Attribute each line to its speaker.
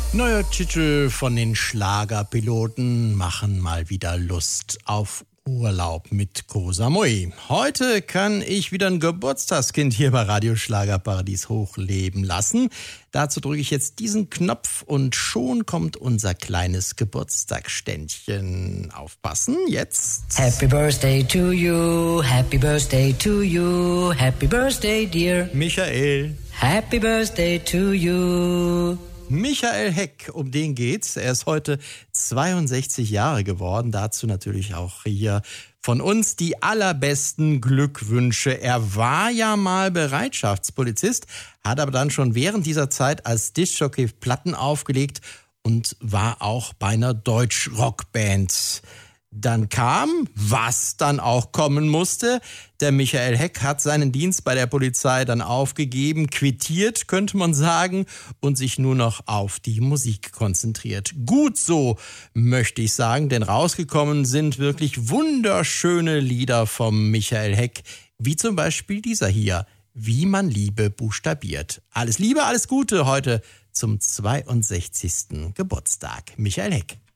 Speaker 1: Neuer Titel von den Schlagerpiloten machen mal wieder Lust auf Urlaub mit Koh Samui. Heute kann ich wieder ein Geburtstagskind hier bei Radio Schlagerparadies hochleben lassen. Dazu drücke ich jetzt diesen Knopf und schon kommt unser kleines Geburtstagsständchen. Aufpassen, jetzt.
Speaker 2: Happy birthday to you, happy birthday to you, happy birthday dear
Speaker 1: Michael.
Speaker 2: Happy birthday to you.
Speaker 1: Michael Heck, um den geht's. Er ist heute 62 Jahre geworden. Dazu natürlich auch hier von uns die allerbesten Glückwünsche. Er war ja mal Bereitschaftspolizist, hat aber dann schon während dieser Zeit als Diskjockey Platten aufgelegt und war auch bei einer Deutsch-Rockband. Dann kam, was dann auch kommen musste. Der Michael Heck hat seinen Dienst bei der Polizei dann aufgegeben, quittiert, könnte man sagen, und sich nur noch auf die Musik konzentriert. Gut so, möchte ich sagen, denn rausgekommen sind wirklich wunderschöne Lieder vom Michael Heck, wie zum Beispiel dieser hier, Wie man Liebe buchstabiert. Alles Liebe, alles Gute heute zum 62. Geburtstag. Michael Heck.